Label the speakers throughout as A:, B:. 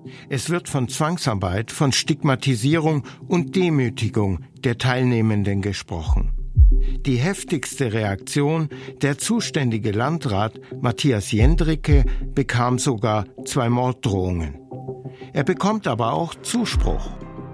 A: Es wird von Zwangsarbeit, von Stigmatisierung und Demütigung der Teilnehmenden gesprochen. Die heftigste Reaktion, der zuständige Landrat Matthias Jendricke bekam sogar 2 Morddrohungen. Er bekommt aber auch Zuspruch.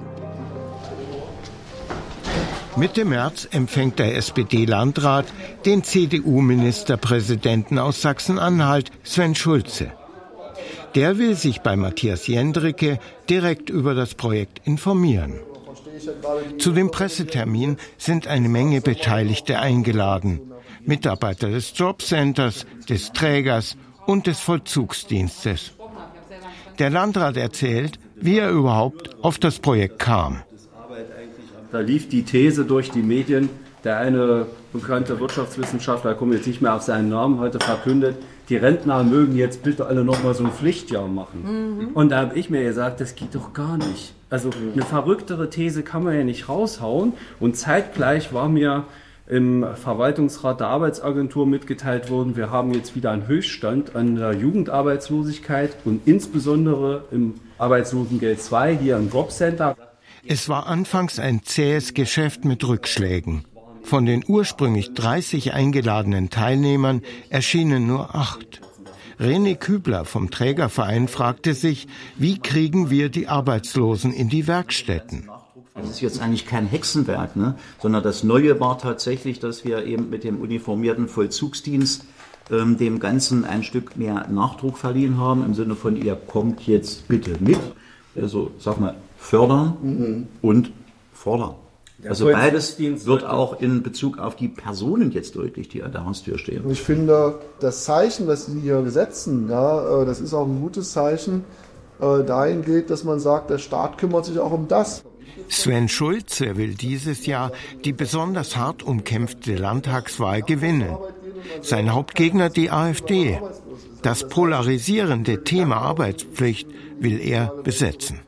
A: Mitte März empfängt der SPD-Landrat den CDU-Ministerpräsidenten aus Sachsen-Anhalt, Sven Schulze. Der will sich bei Matthias Jendricke direkt über das Projekt informieren. Zu dem Pressetermin sind eine Menge Beteiligte eingeladen. Mitarbeiter des Jobcenters, des Trägers und des Vollzugsdienstes. Der Landrat erzählt, wie er überhaupt auf das Projekt kam.
B: Da lief die These durch die Medien, der eine bekannte Wirtschaftswissenschaftler, kommt jetzt nicht mehr auf seinen Namen, heute verkündet, die Rentner mögen jetzt bitte alle nochmal so ein Pflichtjahr machen. Und da habe ich mir gesagt, das geht doch gar nicht. Also eine verrücktere These kann man ja nicht raushauen. Und zeitgleich war mir im Verwaltungsrat der Arbeitsagentur mitgeteilt worden, wir haben jetzt wieder einen Höchststand an der Jugendarbeitslosigkeit und insbesondere im Arbeitslosengeld 2 hier im Jobcenter.
A: Es war anfangs ein zähes Geschäft mit Rückschlägen. Von den ursprünglich 30 eingeladenen Teilnehmern erschienen nur 8. René Kübler vom Trägerverein fragte sich, wie kriegen wir die Arbeitslosen in die Werkstätten?
C: Das ist jetzt eigentlich kein Hexenwerk, sondern das Neue war tatsächlich, dass wir eben mit dem uniformierten Vollzugsdienst dem Ganzen ein Stück mehr Nachdruck verliehen haben, im Sinne von, ihr kommt jetzt bitte mit, also sag mal, fördern und fordern. Also beides wird auch in Bezug auf die Personen jetzt deutlich, die an der Haustür stehen.
D: Ich finde, das Zeichen, was Sie hier setzen, das ist auch ein gutes Zeichen dahingehend, dass man sagt, der Staat kümmert sich auch um das.
A: Sven Schulze will dieses Jahr die besonders hart umkämpfte Landtagswahl gewinnen. Sein Hauptgegner die AfD. Das polarisierende Thema Arbeitspflicht will er besetzen.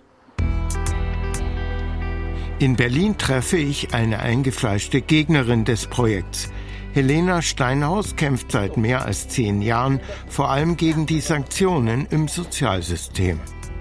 A: In Berlin treffe ich eine eingefleischte Gegnerin des Projekts. Helena Steinhaus kämpft seit mehr als 10 Jahren vor allem gegen die Sanktionen im Sozialsystem.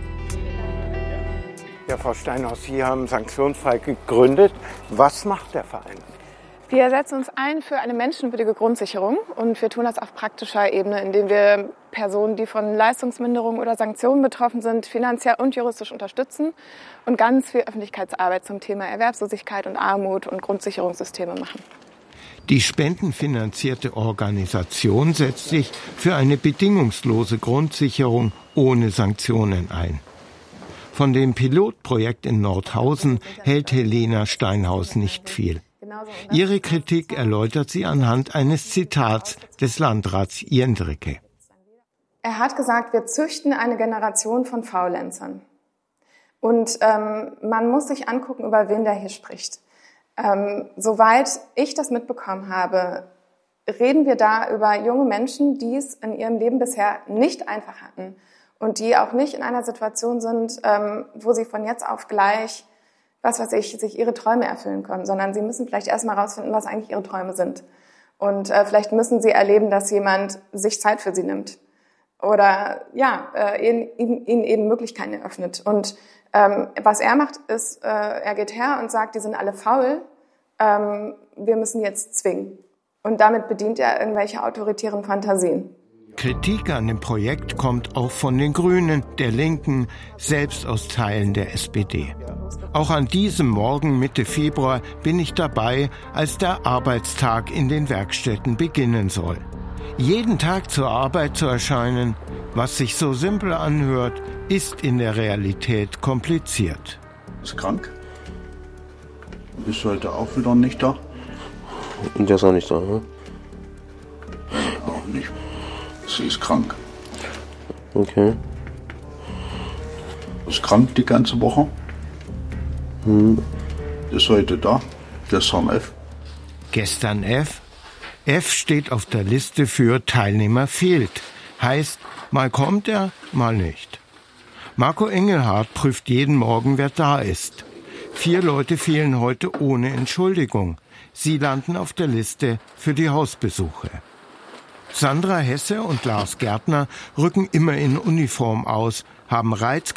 A: Ja, Frau Steinhaus, Sie haben Sanktionsfrei gegründet. Was macht der Verein?
E: Wir setzen uns ein für eine menschenwürdige Grundsicherung und wir tun das auf praktischer Ebene, indem wir Personen, die von Leistungsminderung oder Sanktionen betroffen sind, finanziell und juristisch unterstützen und ganz viel Öffentlichkeitsarbeit zum Thema Erwerbslosigkeit und Armut und Grundsicherungssysteme machen.
A: Die spendenfinanzierte Organisation setzt sich für eine bedingungslose Grundsicherung ohne Sanktionen ein. Von dem Pilotprojekt in Nordhausen hält Helena Steinhaus nicht viel. Ihre Kritik erläutert sie anhand eines Zitats des Landrats Jendricke.
E: Er hat gesagt, wir züchten eine Generation von Faulenzern. Und man muss sich angucken, über wen der hier spricht. Soweit ich das mitbekommen habe, reden wir da über junge Menschen, die es in ihrem Leben bisher nicht einfach hatten und die auch nicht in einer Situation sind, wo sie von jetzt auf gleich sich ihre Träume erfüllen können, sondern sie müssen vielleicht erstmal rausfinden, was eigentlich ihre Träume sind. Und vielleicht müssen sie erleben, dass jemand sich Zeit für sie nimmt oder ihnen eben Möglichkeiten eröffnet. Und was er macht, ist, er geht her und sagt, die sind alle faul, wir müssen jetzt zwingen. Und damit bedient er irgendwelche autoritären Fantasien.
A: Kritik an dem Projekt kommt auch von den Grünen, der Linken, selbst aus Teilen der SPD. Auch an diesem Morgen Mitte Februar bin ich dabei, als der Arbeitstag in den Werkstätten beginnen soll. Jeden Tag zur Arbeit zu erscheinen, was sich so simpel anhört, ist in der Realität kompliziert.
F: Ist krank? Ist heute auch wieder nicht da?
G: Und der ist auch nicht da, ne?
F: Auch nicht. Sie ist krank.
G: Okay.
F: Ist krank die ganze Woche. Ist heute da. Gestern F.
A: Gestern F? F steht auf der Liste für Teilnehmer fehlt. Heißt, mal kommt er, mal nicht. Marco Engelhardt prüft jeden Morgen, wer da ist. 4 Leute fehlen heute ohne Entschuldigung. Sie landen auf der Liste für die Hausbesuche. Sandra Hesse und Lars Gärtner rücken immer in Uniform aus, haben